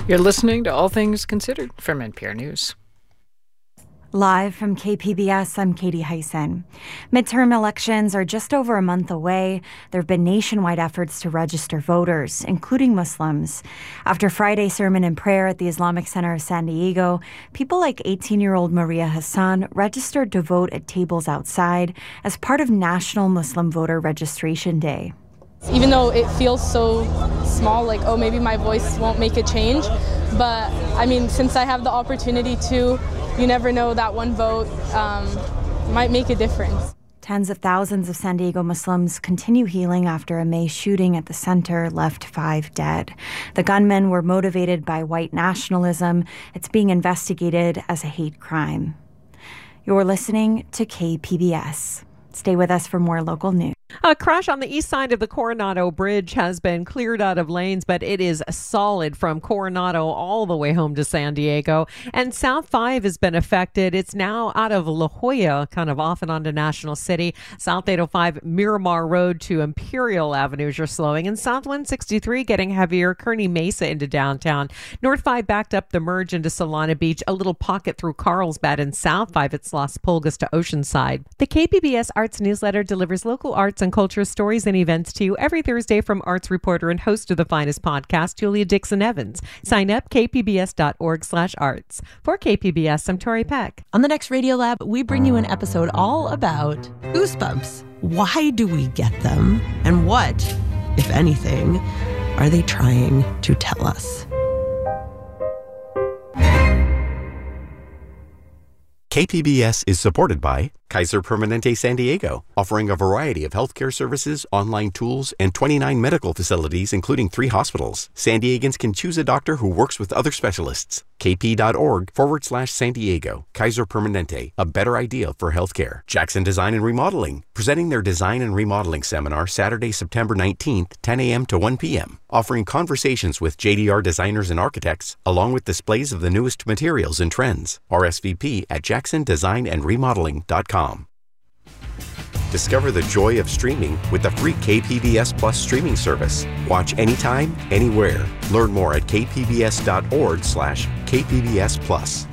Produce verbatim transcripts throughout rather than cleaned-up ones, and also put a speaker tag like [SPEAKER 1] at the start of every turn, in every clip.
[SPEAKER 1] You're listening to All Things Considered from N P R News.
[SPEAKER 2] Live from K P B S, I'm Katie Hyson. Midterm elections are just over a month away. There have been nationwide efforts to register voters, including Muslims. After Friday's sermon and prayer at the Islamic Center of San Diego, people like eighteen-year-old Maria Hassan registered to vote at tables outside as part of National Muslim Voter Registration Day.
[SPEAKER 3] Even though it feels so small, like, oh, maybe my voice won't make a change, but I mean, since I have the opportunity to, you never know, that one vote um, might make a difference.
[SPEAKER 2] Tens of thousands of San Diego Muslims continue healing after a May shooting at the center left five dead. The gunmen were motivated by white nationalism. It's being investigated as a hate crime. You're listening to K P B S. Stay with us for more local news.
[SPEAKER 4] A crash on the east side of the Coronado Bridge has been cleared out of lanes, but it is solid from Coronado all the way home to San Diego. And South five has been affected. It's now out of La Jolla, kind of off and onto National City. South eight oh five Miramar Road to Imperial Avenues are slowing. And South one sixty-three getting heavier, Kearny Mesa into downtown. North five backed up the merge into Solana Beach, a little pocket through Carlsbad. And South five, it's Las Pulgas to Oceanside. The K P B S Arts newsletter delivers local arts and culture stories and events to you every Thursday from arts reporter and host of the finest podcast, Julia Dixon-Evans. Sign up, kpbs.org slash arts. For K P B S, I'm Tori Peck.
[SPEAKER 5] On the next Radio Lab, we bring you an episode all about goosebumps. Why do we get them? And what, if anything, are they trying to tell us?
[SPEAKER 6] K P B S is supported by Kaiser Permanente San Diego, offering a variety of healthcare services, online tools, and twenty-nine medical facilities, including three hospitals. San Diegans can choose a doctor who works with other specialists. kp.org forward slash San Diego. Kaiser Permanente, a better idea for healthcare. Jackson Design and Remodeling, presenting their Design and Remodeling Seminar Saturday, September nineteenth, ten a.m. to one p.m., offering conversations with J D R designers and architects, along with displays of the newest materials and trends. R S V P at jackson design and remodeling dot com. Discover the joy of streaming with the free K P B S Plus streaming service. Watch anytime, anywhere. Learn more at kpbs.org slash kpbs plus.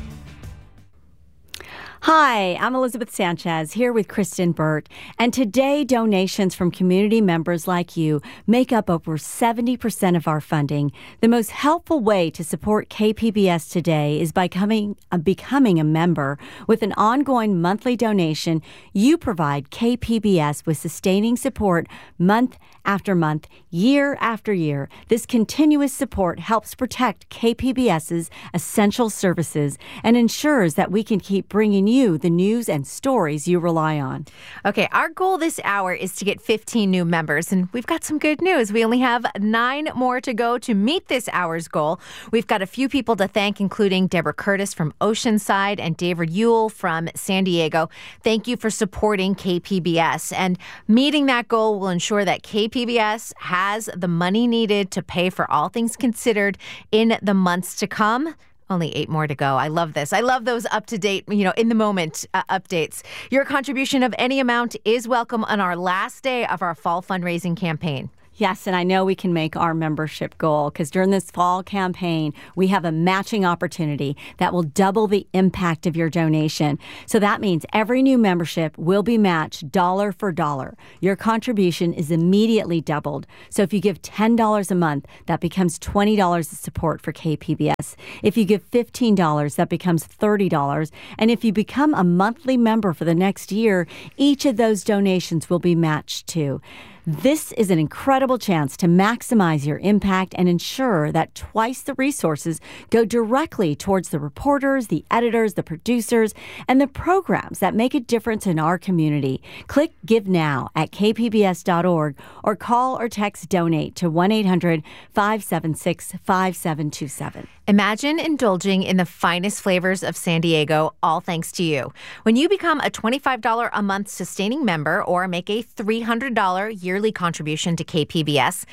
[SPEAKER 7] Hi, I'm Elizabeth Sanchez here with Kristen Burt, and today donations from community members like you make up over seventy percent of our funding. The most helpful way to support K P B S today is by coming, uh, becoming a member. With an ongoing monthly donation, you provide K P B S with sustaining support month after month, year after year. This continuous support helps protect KPBS's essential services and ensures that we can keep bringing you the news and stories you rely on.
[SPEAKER 8] Okay, our goal this hour is to get fifteen new members, and we've got some good news. We only have nine more to go to meet this hour's goal. We've got a few people to thank, including Deborah Curtis from Oceanside and David Ewell from San Diego. Thank you for supporting K P B S, and meeting that goal will ensure that K P B S has the money needed to pay for All Things Considered in the months to come. Only eight more to go. I love this. I love those up-to-date, you know, in-the-moment uh, updates. Your contribution of any amount is welcome on our last day of our fall fundraising campaign.
[SPEAKER 7] Yes, and I know we can make our membership goal because during this fall campaign, we have a matching opportunity that will double the impact of your donation. So that means every new membership will be matched dollar for dollar. Your contribution is immediately doubled. So if you give ten dollars a month, that becomes twenty dollars of support for K P B S. If you give fifteen dollars, that becomes thirty dollars. And if you become a monthly member for the next year, each of those donations will be matched too. This is an incredible chance to maximize your impact and ensure that twice the resources go directly towards the reporters, the editors, the producers, and the programs that make a difference in our community. Click Give Now at k p b s dot org or call or text Donate to one eight hundred five seven six five seven two seven.
[SPEAKER 8] Imagine indulging in the finest flavors of San Diego, all thanks to you. When you become a twenty-five dollars a month sustaining member or make a three hundred dollars yearly contribution to K P B S,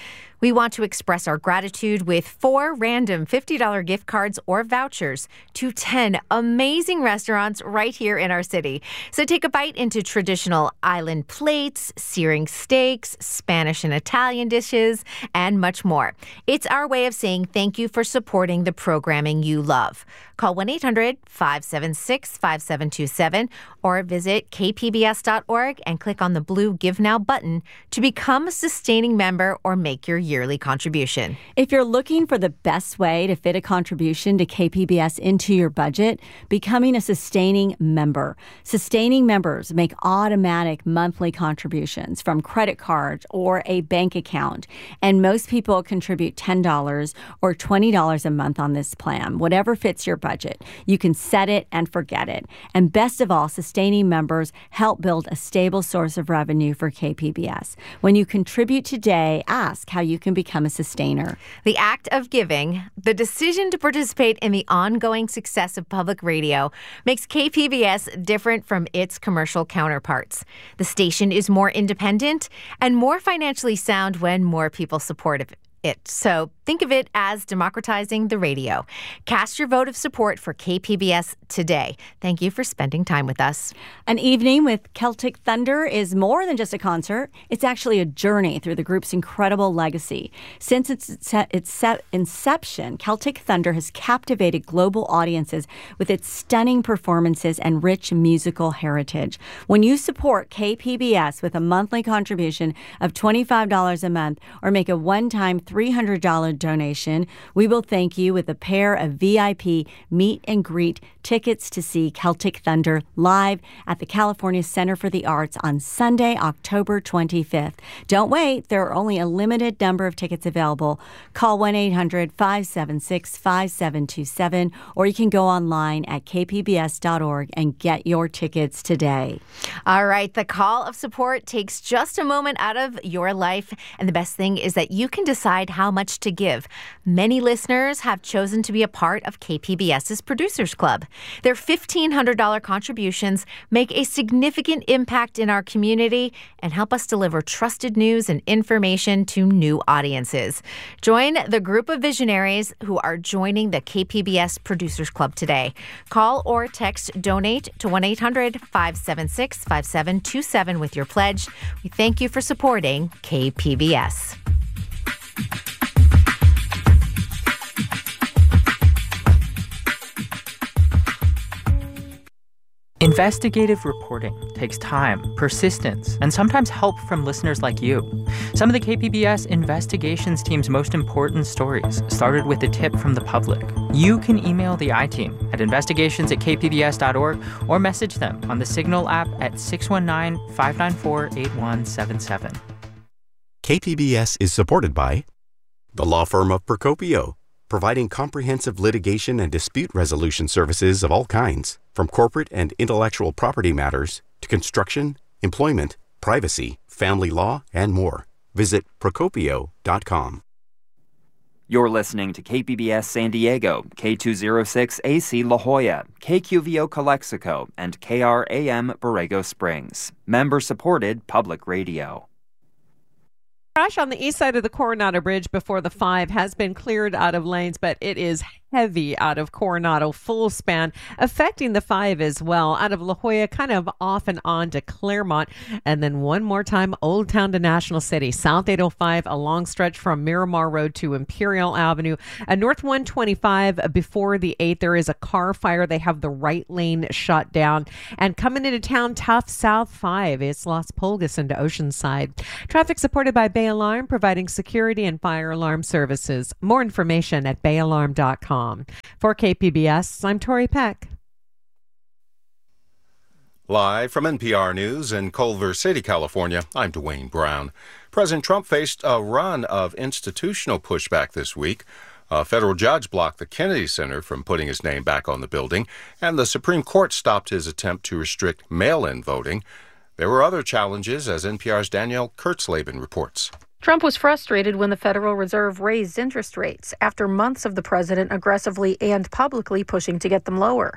[SPEAKER 8] We want to express our gratitude with four random fifty dollars gift cards or vouchers to ten amazing restaurants right here in our city. So take a bite into traditional island plates, searing steaks, Spanish and Italian dishes, and much more. It's our way of saying thank you for supporting the programming you love. Call one eight hundred five seven six five seven two seven or visit k p b s dot org and click on the blue Give Now button to become a sustaining member or make your yearly contribution.
[SPEAKER 7] If you're looking for the best way to fit a contribution to K P B S into your budget, becoming a sustaining member. Sustaining members make automatic monthly contributions from credit cards or a bank account. And most people contribute ten dollars or twenty dollars a month on this plan, whatever fits your budget. You can set it and forget it. And best of all, sustaining members help build a stable source of revenue for K P B S. When you contribute today, ask how you can become a sustainer.
[SPEAKER 8] The act of giving, the decision to participate in the ongoing success of public radio, makes K P B S different from its commercial counterparts. The station is more independent and more financially sound when more people support it. It. So think of it as democratizing the radio. Cast your vote of support for K P B S today. Thank you for spending time with us.
[SPEAKER 7] An evening with Celtic Thunder is more than just a concert. It's actually a journey through the group's incredible legacy. Since its, its inception, Celtic Thunder has captivated global audiences with its stunning performances and rich musical heritage. When you support K P B S with a monthly contribution of twenty-five dollars a month or make a one-time three hundred dollars donation, we will thank you with a pair of V I P meet and greet tickets to see Celtic Thunder live at the California Center for the Arts on Sunday, October twenty-fifth. Don't wait. There are only a limited number of tickets available. Call one eight hundred five seven six five seven two seven or you can go online at k p b s dot org and get your tickets today.
[SPEAKER 8] All right. The call of support takes just a moment out of your life. And the best thing is that you can decide how much to give. Many listeners have chosen to be a part of KPBS's Producers Club. Their fifteen hundred dollars contributions make a significant impact in our community and help us deliver trusted news and information to new audiences. Join the group of visionaries who are joining the K P B S Producers Club today. Call or text donate to one eight hundred five seven six five seven two seven with your pledge. We thank you for supporting K P B S.
[SPEAKER 9] Investigative reporting takes time, persistence, and sometimes help from listeners like you. Some of the K P B S investigations team's most important stories started with a tip from the public. You can email the I-Team at investigations at k p b s dot org or message them on the Signal app at six one nine, five nine four, eight one seven seven.
[SPEAKER 6] K P B S is supported by the law firm of Procopio, providing comprehensive litigation and dispute resolution services of all kinds, from corporate and intellectual property matters to construction, employment, privacy, family law, and more. Visit procopio dot com.
[SPEAKER 10] You're listening to K P B S San Diego, K two oh six A C La Jolla, K Q V O Calexico, and K R A M Borrego Springs. Member-supported public radio.
[SPEAKER 4] Crash on the east side of the Coronado Bridge before the five has been cleared out of lanes, but it is heavy out of Coronado, full span, affecting the five as well. Out of La Jolla, kind of off and on to Claremont, and then one more time, Old Town to National City. South eight oh five, a long stretch from Miramar Road to Imperial Avenue. And North one twenty-five, before the eight, there is a car fire. They have the right lane shut down. And coming into town, tough South five. It's Las Pulgas into Oceanside. Traffic supported by Bay Alarm, providing security and fire alarm services. More information at bay alarm dot com. For K P B S, I'm Tori Peck.
[SPEAKER 11] Live from N P R News in Culver City, California, I'm Dwayne Brown. President Trump faced a run of institutional pushback this week. A federal judge blocked the Kennedy Center from putting his name back on the building, and the Supreme Court stopped his attempt to restrict mail-in voting. There were other challenges, as N P R's Danielle Kurtzleben reports.
[SPEAKER 12] Trump was frustrated when the Federal Reserve raised interest rates after months of the president aggressively and publicly pushing to get them lower.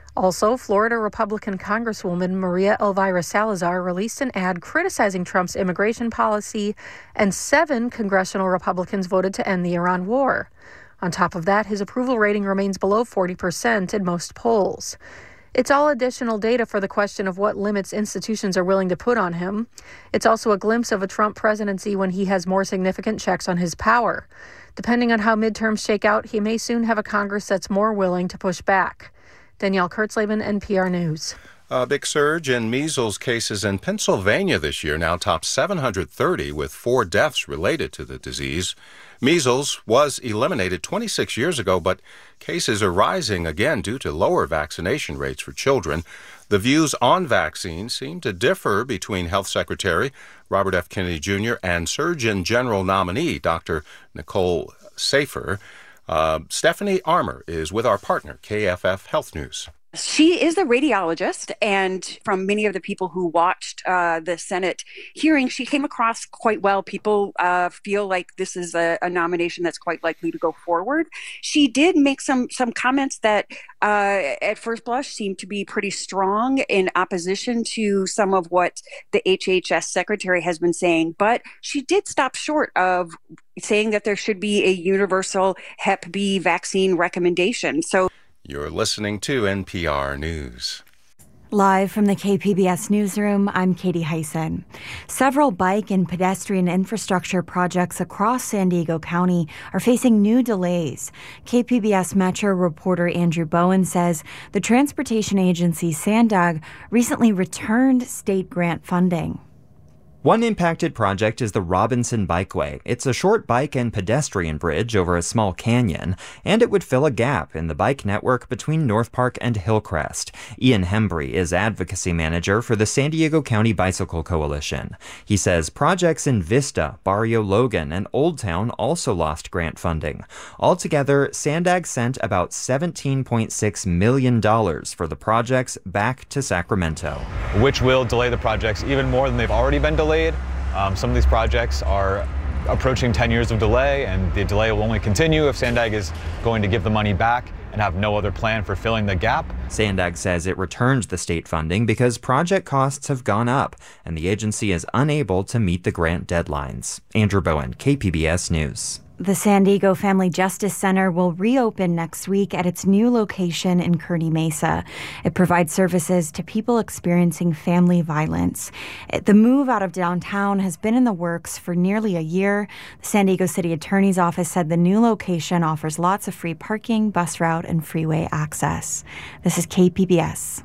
[SPEAKER 12] Also, Florida Republican Congresswoman Maria Elvira Salazar released an ad criticizing Trump's immigration policy, and seven congressional Republicans voted to end the Iran war. On top of that, his approval rating remains below forty percent in most polls. It's all additional data for the question of what limits institutions are willing to put on him. It's also a glimpse of a Trump presidency when he has more significant checks on his power. Depending on how midterms shake out, he may soon have a Congress that's more willing to push back. Danielle Kurtzleben, N P R News.
[SPEAKER 11] A big surge in measles cases in Pennsylvania this year now tops seven hundred thirty, with four deaths related to the disease. Measles was eliminated twenty-six years ago, but cases are rising again due to lower vaccination rates for children. The views on vaccines seem to differ between Health Secretary Robert F. Kennedy Junior and Surgeon General nominee Doctor Nicole Safer. Uh, Stephanie Armour is with our partner, K F F Health News.
[SPEAKER 13] She is a radiologist, and from many of the people who watched uh, the Senate hearing, she came across quite well. People uh, feel like this is a, a nomination that's quite likely to go forward. She did make some some comments that uh, at first blush seemed to be pretty strong in opposition to some of what the H H S secretary has been saying, but she did stop short of saying that there should be a universal Hep B vaccine recommendation. So
[SPEAKER 11] you're listening to N P R News.
[SPEAKER 2] Live from the K P B S newsroom, I'm Katie Hyson. Several bike and pedestrian infrastructure projects across San Diego County are facing new delays. K P B S Metro reporter Andrew Bowen says the transportation agency SANDAG recently returned state grant funding.
[SPEAKER 14] One impacted project is the Robinson Bikeway. It's a short bike and pedestrian bridge over a small canyon, and it would fill a gap in the bike network between North Park and Hillcrest. Ian Hembry is advocacy manager for the San Diego County Bicycle Coalition. He says projects in Vista, Barrio Logan, and Old Town also lost grant funding. Altogether, SANDAG sent about seventeen point six million dollars for the projects back to Sacramento.
[SPEAKER 15] Which will delay the projects even more than they've already been delayed. Um, some of these projects are approaching ten years of delay, and the delay will only continue if SANDAG is going to give the money back and have no other plan for filling the gap.
[SPEAKER 14] SANDAG says it returns the state funding because project costs have gone up, and the agency is unable to meet the grant deadlines. Andrew Bowen, K P B S News.
[SPEAKER 2] The San Diego Family Justice Center will reopen next week at its new location in Kearny Mesa. It provides services to people experiencing family violence. The move out of downtown has been in the works for nearly a year. The San Diego City Attorney's Office said the new location offers lots of free parking, bus route, and freeway access. This is K P B S.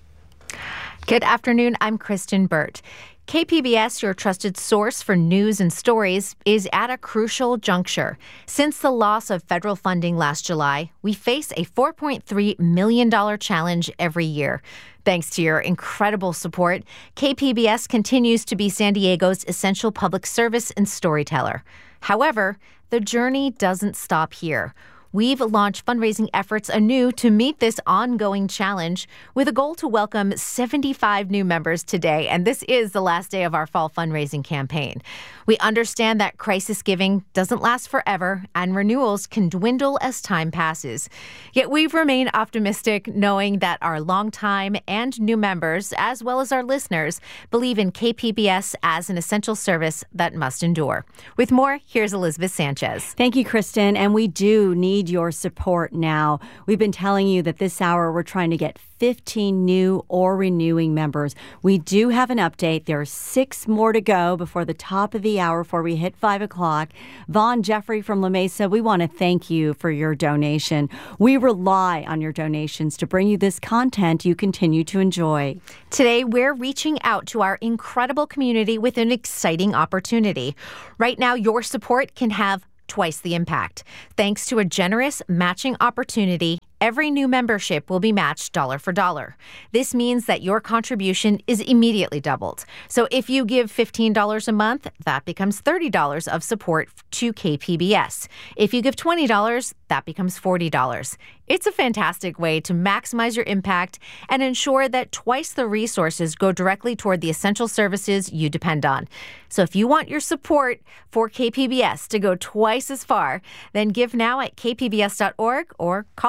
[SPEAKER 8] Good afternoon. I'm Kristen Burt. K P B S, your trusted source for news and stories, is at a crucial juncture. Since the loss of federal funding last July, we face a four point three million dollars challenge every year. Thanks to your incredible support, K P B S continues to be San Diego's essential public service and storyteller. However, the journey doesn't stop here. We've launched fundraising efforts anew to meet this ongoing challenge with a goal to welcome seventy-five new members today, and this is the last day of our fall fundraising campaign. We understand that crisis giving doesn't last forever, and renewals can dwindle as time passes. Yet we've remained optimistic, knowing that our longtime and new members, as well as our listeners, believe in K P B S as an essential service that must endure. With more, here's Elizabeth Sanchez.
[SPEAKER 7] Thank you, Kristen, and we do need your support now. We've been telling you that this hour we're trying to get fifteen new or renewing members. We do have an update. There are six more to go before the top of the hour before we hit five o'clock. Vaughn Jeffrey from La Mesa, we want to thank you for your donation. We rely on your donations to bring you this content you continue to enjoy.
[SPEAKER 8] Today, we're reaching out to our incredible community with an exciting opportunity. Right now, your support can have twice the impact. Thanks to a generous matching opportunity, every new membership will be matched dollar for dollar. This means that your contribution is immediately doubled. So if you give fifteen dollars a month, that becomes thirty dollars of support to K P B S. If you give twenty dollars, that becomes forty dollars. It's a fantastic way to maximize your impact and ensure that twice the resources go directly toward the essential services you depend on. So if you want your support for K P B S to go twice as far, then give now at k p b s dot org or call or text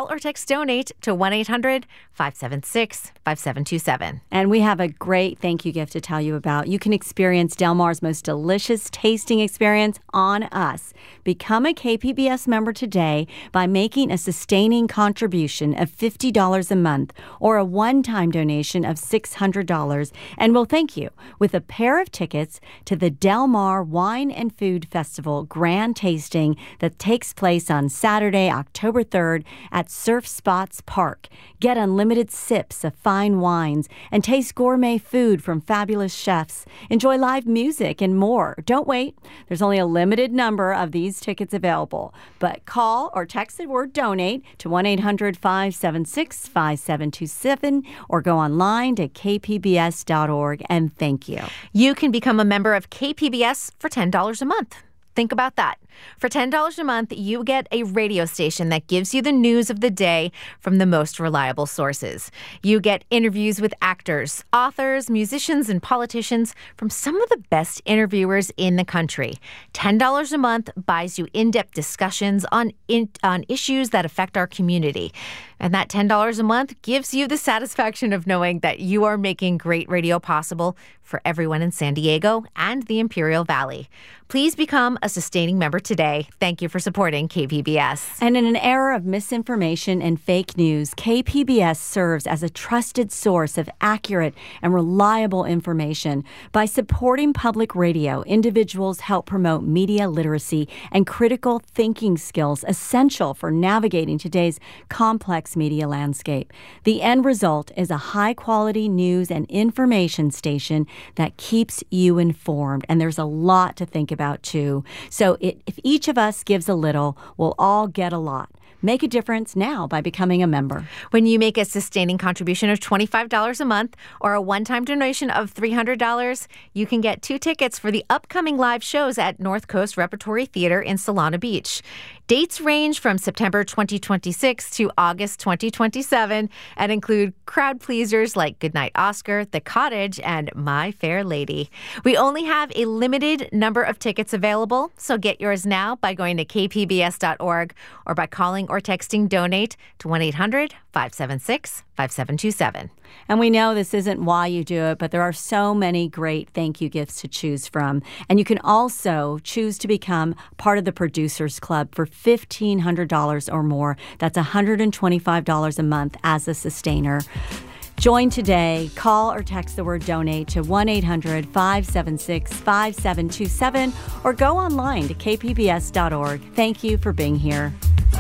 [SPEAKER 8] text donate to one eight hundred five seven six five seven two seven.
[SPEAKER 7] And we have a great thank you gift to tell you about. You can experience Del Mar's most delicious tasting experience on us. Become a K P B S member today by making a sustaining contribution of fifty dollars a month or a one-time donation of six hundred dollars. And we'll thank you with a pair of tickets to the Del Mar Wine and Food Festival Grand Tasting that takes place on Saturday, October third at Surf Spots Park. Get unlimited sips of fine wines and taste gourmet food from fabulous chefs. Enjoy live music and more. Don't wait. There's only a limited number of these tickets available. But call or text the word donate to one eight hundred five seven six five seven two seven or go online to k p b s dot org and thank you.
[SPEAKER 8] You can become a member of K P B S for ten dollars a month. Think about that. For ten dollars a month, you get a radio station that gives you the news of the day from the most reliable sources. You get interviews with actors, authors, musicians, and politicians from some of the best interviewers in the country. ten dollars a month buys you in-depth discussions on, in, on issues that affect our community. And that ten dollars a month gives you the satisfaction of knowing that you are making great radio possible for everyone in San Diego and the Imperial Valley. Please become a sustaining member today. Thank you for supporting K P B S.
[SPEAKER 7] And in an era of misinformation and fake news, K P B S serves as a trusted source of accurate and reliable information. By supporting public radio, individuals help promote media literacy and critical thinking skills essential for navigating today's complex media landscape. The end result is a high-quality news and information station that keeps you informed. And there's a lot to think about, too. So it, if each of us gives a little, we'll all get a lot. Make a difference now by becoming a member.
[SPEAKER 8] When you make a sustaining contribution of twenty-five dollars a month or a one-time donation of three hundred dollars, you can get two tickets for the upcoming live shows at North Coast Repertory Theater in Solana Beach. Dates range from September twenty twenty-six to August twenty twenty-seven and include crowd pleasers like Goodnight Oscar, The Cottage, and My Fair Lady. We only have a limited number of tickets available, so get yours now by going to k p b s dot org or by calling or texting donate to one eight hundred five seven six five seven two seven.
[SPEAKER 7] And we know this isn't why you do it, but there are so many great thank you gifts to choose from. And you can also choose to become part of the Producers Club for fifteen hundred dollars or more. That's one hundred twenty-five dollars a month as a sustainer. Join today. Call or text the word donate to one eight hundred five seven six five seven two seven or go online to k p b s dot org. Thank you for being here.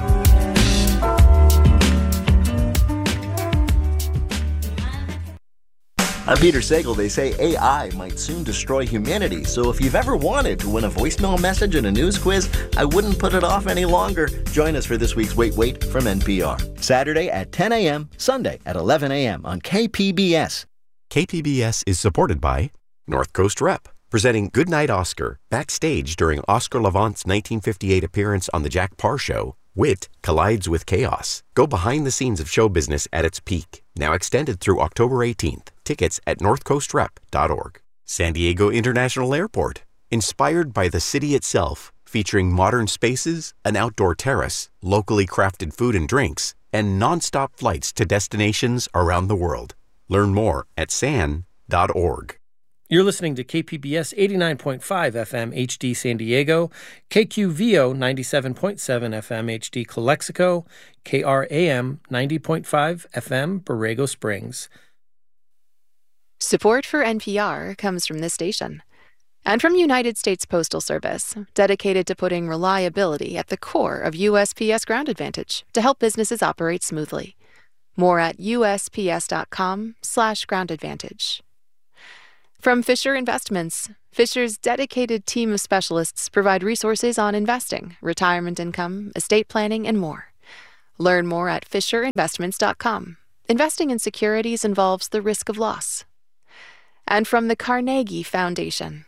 [SPEAKER 16] I'm Peter Sagal. They say A I might soon destroy humanity, so if you've ever wanted to win a voicemail message and a news quiz, I wouldn't put it off any longer. Join us for this week's Wait Wait from N P R. Saturday at ten a.m., Sunday at eleven a.m. on K P B S.
[SPEAKER 6] K P B S is supported by North Coast Rep, presenting Goodnight Oscar, backstage during Oscar Levant's nineteen fifty-eight appearance on The Jack Parr Show. Wit collides with chaos. Go behind the scenes of show business at its peak. Now extended through October eighteenth. Tickets at north coast rep dot org. San Diego International Airport. Inspired by the city itself, featuring modern spaces, an outdoor terrace, locally crafted food and drinks, and nonstop flights to destinations around the world. Learn more at san dot org.
[SPEAKER 17] You're listening to K P B S eighty-nine point five F M H D San Diego, K Q V O ninety-seven point seven F M H D Calexico, K R A M ninety point five F M Borrego Springs.
[SPEAKER 18] Support for N P R comes from this station and from United States Postal Service, dedicated to putting reliability at the core of U S P S Ground Advantage to help businesses operate smoothly. More at U S P S dot com slash ground advantage. From Fisher Investments, Fisher's dedicated team of specialists provide resources on investing, retirement income, estate planning, and more. Learn more at fisher investments dot com. Investing in securities involves the risk of loss. And from the Carnegie Foundation.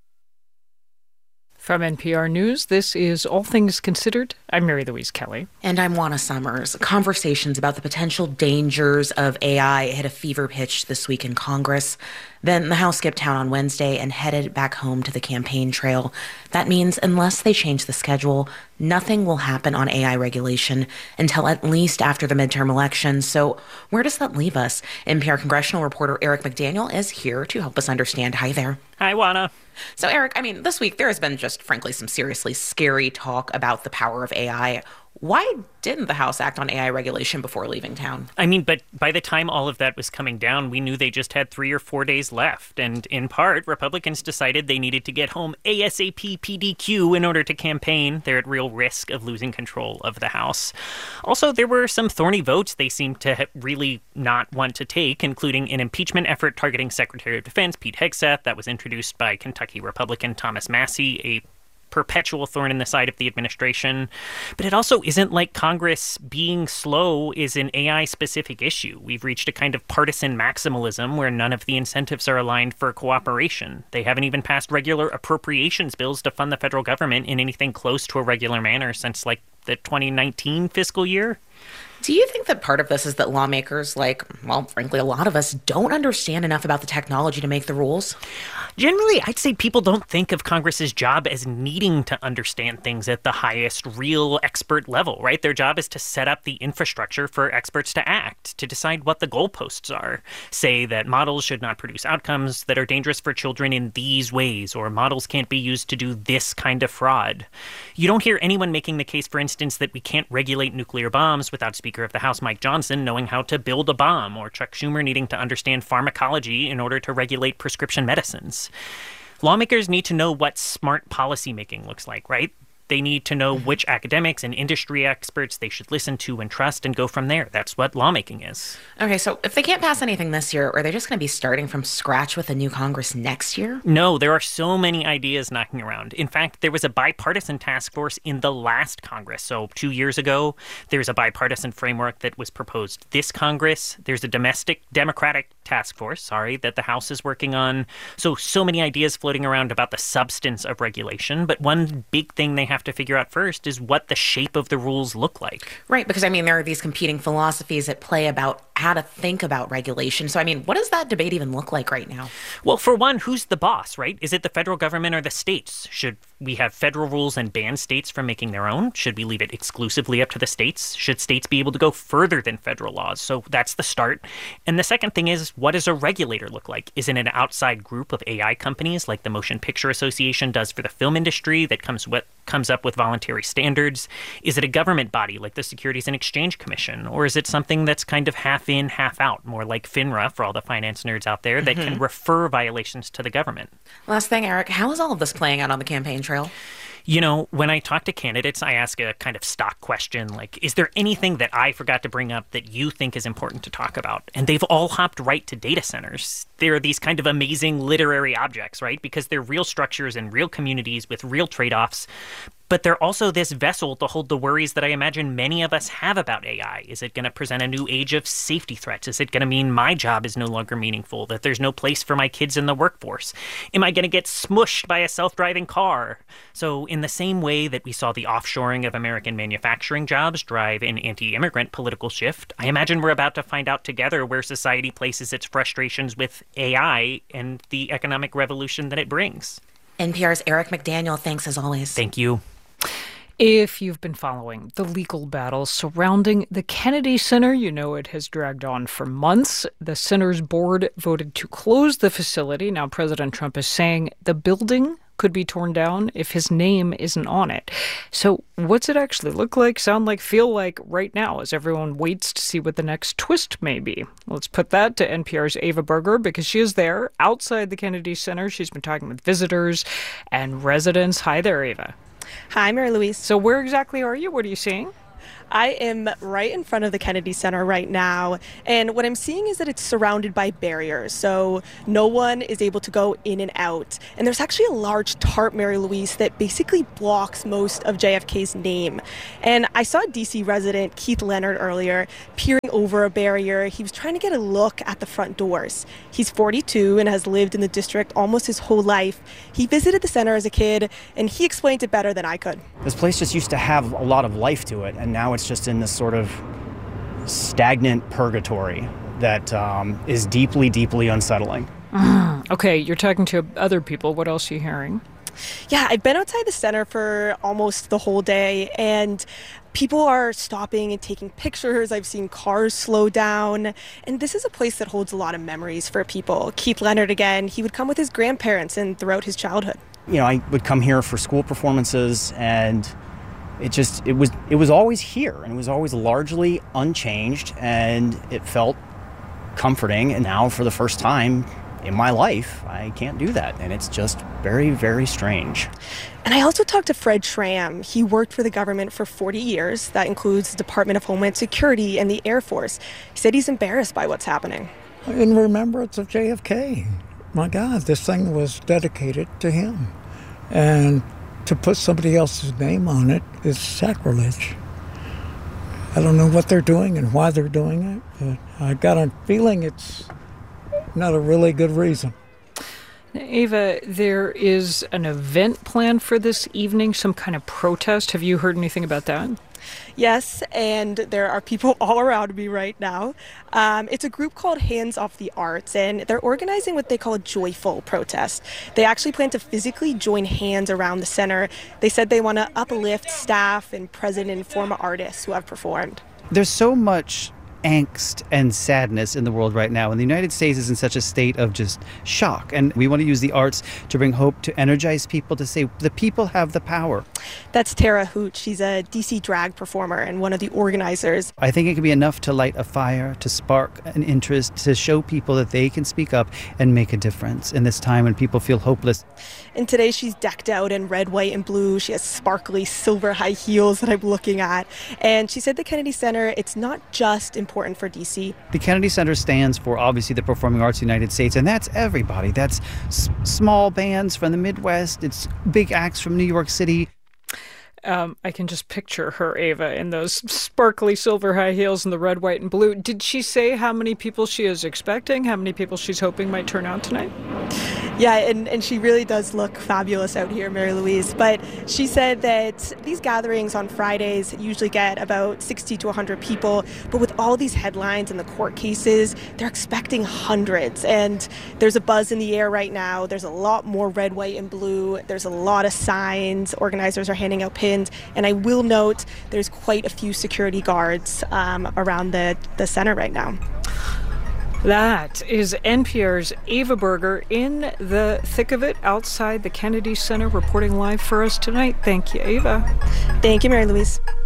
[SPEAKER 1] From N P R News, this is All Things Considered. I'm Mary Louise Kelly.
[SPEAKER 19] And I'm Juana Summers. Conversations about the potential dangers of A I hit a fever pitch this week in Congress. Then the House skipped town on Wednesday and headed back home to the campaign trail. That means unless they change the schedule, nothing will happen on A I regulation until at least after the midterm elections. So where does that leave us? N P R congressional reporter Eric McDaniel is here to help us understand. Hi there.
[SPEAKER 20] Hi, Juana.
[SPEAKER 19] So, Eric, I mean, this week there has been just, frankly, some seriously scary talk about the power of A I. Why didn't the House act on A I regulation before leaving town?
[SPEAKER 20] I mean, but by the time all of that was coming down, we knew they just had three or four days left. And in part, Republicans decided they needed to get home ASAP P D Q in order to campaign. They're at real risk of losing control of the House. Also, there were some thorny votes they seemed to really not want to take, including an impeachment effort targeting Secretary of Defense Pete Hegseth that was introduced by Kentucky Republican Thomas Massie, a perpetual thorn in the side of the administration. But it also isn't like Congress being slow is an A I-specific issue. We've reached a kind of partisan maximalism where none of the incentives are aligned for cooperation. They haven't even passed regular appropriations bills to fund the federal government in anything close to a regular manner since, like, the twenty nineteen fiscal year.
[SPEAKER 19] Do you think that part of this is that lawmakers, like, well, frankly, a lot of us, don't understand enough about the technology to make the rules?
[SPEAKER 20] Generally, I'd say people don't think of Congress's job as needing to understand things at the highest real expert level, right? Their job is to set up the infrastructure for experts to act, to decide what the goalposts are. Say that models should not produce outcomes that are dangerous for children in these ways, or models can't be used to do this kind of fraud. You don't hear anyone making the case, for instance, that we can't regulate nuclear bombs without speaking Speaker of the House Mike Johnson knowing how to build a bomb, or Chuck Schumer needing to understand pharmacology in order to regulate prescription medicines. Lawmakers need to know what smart policymaking looks like, right? They need to know which academics and industry experts they should listen to and trust and go from there. That's what lawmaking is.
[SPEAKER 19] Okay, so if they can't pass anything this year, are they just going to be starting from scratch with a new Congress next year?
[SPEAKER 20] No, there are so many ideas knocking around. In fact, there was a bipartisan task force in the last Congress. So two years ago, there's a bipartisan framework that was proposed this Congress. There's a domestic Democratic task force, sorry, that the House is working on. So, so many ideas floating around about the substance of regulation. But one big thing they have to figure out first is what the shape of the rules look like.
[SPEAKER 19] Right, because I mean, there are these competing philosophies at play about how to think about regulation. So, I mean, what does that debate even look like right now?
[SPEAKER 20] Well, for one, who's the boss, right? Is it the federal government or the states? Should we have federal rules and ban states from making their own? Should we leave it exclusively up to the states? Should states be able to go further than federal laws? So that's the start. And the second thing is, what does a regulator look like? Is it an outside group of A I companies like the Motion Picture Association does for the film industry that comes with comes up with voluntary standards? Is it a government body like the Securities and Exchange Commission? Or is it something that's kind of half in, half out, more like FINRA for all the finance nerds out there that mm-hmm. can refer violations to the government?
[SPEAKER 19] Last thing, Eric, how is all of this playing out on the campaign trail?
[SPEAKER 20] You know, when I talk to candidates, I ask a kind of stock question like, is there anything that I forgot to bring up that you think is important to talk about? And they've all hopped right to data centers. They're these kind of amazing literary objects, right? Because they're real structures and real communities with real trade-offs. But they're also this vessel to hold the worries that I imagine many of us have about A I. Is it going to present a new age of safety threats? Is it going to mean my job is no longer meaningful, that there's no place for my kids in the workforce? Am I going to get smushed by a self-driving car? So in the same way that we saw the offshoring of American manufacturing jobs drive an anti-immigrant political shift, I imagine we're about to find out together where society places its frustrations with A I and the economic revolution that it brings.
[SPEAKER 19] N P R's Eric McDaniel, thanks as always.
[SPEAKER 20] Thank you.
[SPEAKER 1] If you've been following the legal battle surrounding the Kennedy Center, you know it has dragged on for months. The center's board voted to close the facility. Now President Trump is saying the building could be torn down if his name isn't on it. So what's it actually look like, sound like, feel like right now as everyone waits to see what the next twist may be? Let's put that to N P R's Ava Berger because she is there outside the Kennedy Center. She's been talking with visitors and residents. Hi there, Ava.
[SPEAKER 21] Hi, Mary Louise.
[SPEAKER 1] So where exactly are you? What are you seeing?
[SPEAKER 21] I am right in front of the Kennedy Center right now, and what I'm seeing is that it's surrounded by barriers, so no one is able to go in and out. And there's actually a large tarp, Mary Louise, that basically blocks most of J F K's name. And I saw D C resident Keith Leonard earlier peering over a barrier. He was trying to get a look at the front doors. He's forty-two and has lived in the district almost his whole life. He visited the center as a kid, and he explained it better than I could.
[SPEAKER 22] This place just used to have a lot of life to it, and now it's just in this sort of stagnant purgatory that um, is deeply, deeply unsettling.
[SPEAKER 1] Mm, okay, you're talking to other people. What else are you hearing?
[SPEAKER 21] Yeah, I've been outside the center for almost the whole day, and people are stopping and taking pictures. I've seen cars slow down, and this is a place that holds a lot of memories for people. Keith Leonard, again, he would come with his grandparents and throughout his childhood.
[SPEAKER 22] You know, I would come here for school performances, and it just, it was, it was always here, and it was always largely unchanged, and it felt comforting. And now, for the first time in my life, I can't do that, and it's just very, very strange.
[SPEAKER 21] And I also talked to Fred Schramm. He worked for the government for forty years. That includes the Department of Homeland Security and the Air Force. He said he's embarrassed by what's happening.
[SPEAKER 3] In remembrance of J F K. My God, this thing was dedicated to him. And to put somebody else's name on it is sacrilege. I don't know what they're doing and why they're doing it, but I got a feeling it's not a really good reason.
[SPEAKER 1] Ava, there is an event planned for this evening, some kind of protest. Have you heard anything about that?
[SPEAKER 21] Yes, and there are people all around me right now. Um, it's a group called Hands Off the Arts, and they're organizing what they call a joyful protest. They actually plan to physically join hands around the center. They said they want to uplift staff and present and former artists who have performed.
[SPEAKER 5] There's so much angst and sadness in the world right now, and the United States is in such a state of just shock, and we want to use the arts to bring hope, to energize people, to say the people have the power.
[SPEAKER 21] That's Tara Hooch. She's a D C drag performer and one of the organizers.
[SPEAKER 5] I think it can be enough to light a fire, to spark an interest, to show people that they can speak up and make a difference in this time when people feel hopeless.
[SPEAKER 21] And today she's decked out in red, white, and blue. She has sparkly silver high heels that I'm looking at. And she said the Kennedy Center, it's not just important for D C.
[SPEAKER 5] The Kennedy Center stands for, obviously, the Performing Arts of the United States, and that's everybody. That's s- small bands from the Midwest. It's big acts from New York City.
[SPEAKER 1] Um, I can just picture her, Ava, in those sparkly silver high heels and the red, white, and blue. Did she say how many people she is expecting, how many people she's hoping might turn out tonight?
[SPEAKER 21] Yeah, and, and she really does look fabulous out here, Mary Louise. But she said that these gatherings on Fridays usually get about sixty to one hundred people. But with all these headlines and the court cases, they're expecting hundreds. And there's a buzz in the air right now. There's a lot more red, white, and blue. There's a lot of signs. Organizers are handing out pins. And I will note there's quite a few security guards um, around the, the center right now.
[SPEAKER 1] That is N P R's Ava Berger in the thick of it outside the Kennedy Center, reporting live for us tonight. Thank you, Ava.
[SPEAKER 21] Thank you, Mary Louise.